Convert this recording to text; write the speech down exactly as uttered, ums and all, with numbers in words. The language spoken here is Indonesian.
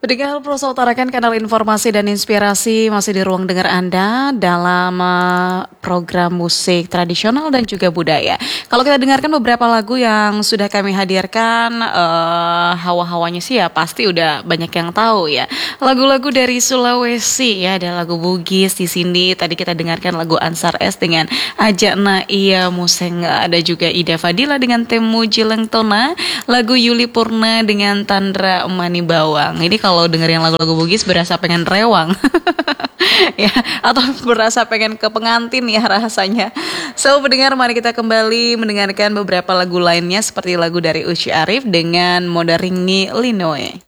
Pendengar Pulsa utarakan kanal informasi dan inspirasi masih di ruang dengar Anda dalam uh, program musik tradisional dan juga budaya. Kalau kita dengarkan beberapa lagu yang sudah kami hadirkan, uh, hawa-hawanya sih ya pasti udah banyak yang tahu ya. Lagu-lagu dari Sulawesi ya, ada lagu Bugis di sini. Tadi kita dengarkan lagu Ansar S dengan Ajak Na Iya Museng, ada juga Ida Fadila dengan Temu Jileng Tona, lagu Yuli Purna dengan Tandra Mani Bawang. Ini kalau dengerin lagu-lagu Bugis berasa pengen rewang ya, atau berasa pengen ke pengantin ya rasanya. So pendengar, mari kita kembali mendengarkan beberapa lagu lainnya seperti lagu dari Uci Arif dengan Modaringi Linoe.